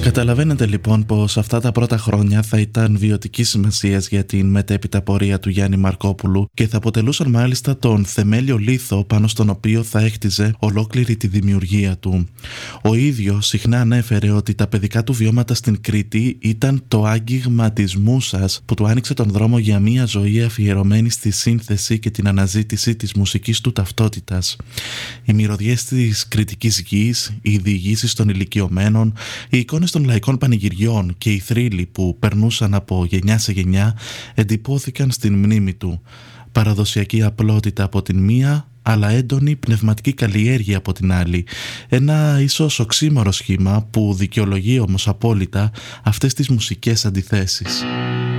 Καταλαβαίνετε λοιπόν πως αυτά τα πρώτα χρόνια θα ήταν βιωτικής σημασίας για την μετέπειτα πορεία του Γιάννη Μαρκόπουλου και θα αποτελούσαν μάλιστα τον θεμέλιο λίθο πάνω στον οποίο θα έχτιζε ολόκληρη τη δημιουργία του. Ο ίδιος συχνά ανέφερε ότι τα παιδικά του βιώματα στην Κρήτη ήταν το άγγιγμα της μούσας που του άνοιξε τον δρόμο για μια ζωή αφιερωμένη στη σύνθεση και την αναζήτηση της μουσικής του ταυτότητας. Οι μυρωδιές της κρητικής γης, οι διηγήσεις των ηλικιωμένων, οι εικόνες των λαϊκών πανηγυριών και οι θρύλοι που περνούσαν από γενιά σε γενιά εντυπώθηκαν στην μνήμη του. Παραδοσιακή απλότητα από την μία, αλλά έντονη πνευματική καλλιέργεια από την άλλη. Ένα ίσως οξύμορο σχήμα που δικαιολογεί όμως απόλυτα αυτές τις μουσικές αντιθέσεις.